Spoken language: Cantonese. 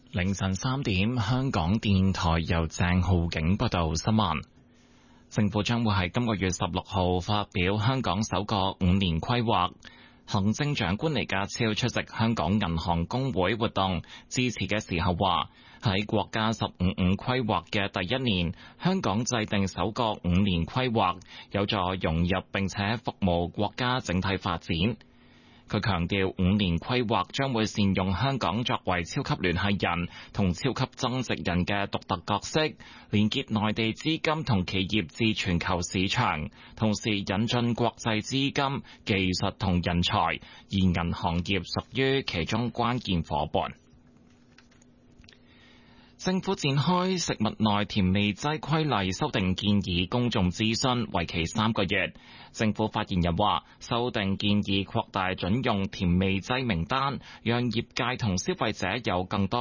凌晨3點，香港電台由鄭浩景報道新聞。政府將會喺今個月16號發表香港首個5年規劃。行政長官李家超出席香港銀行公會活動致辭嘅時候話，喺國家15五規劃嘅第一年，香港制定首個5年規劃，有助融入並且服務國家整體發展。佢強調5年規劃將會善用香港作為超級聯繫人同超級增值人嘅獨特角色，連結內地資金同企業至全球市場，同時引進國際資金、技術同人才，而銀行業屬於其中關鍵夥伴。政府展開食物內甜味劑規例修訂建議公眾諮詢，為期3個月。政府發言人話，修訂建議擴大準用甜味劑名單，讓業界同消費者有更多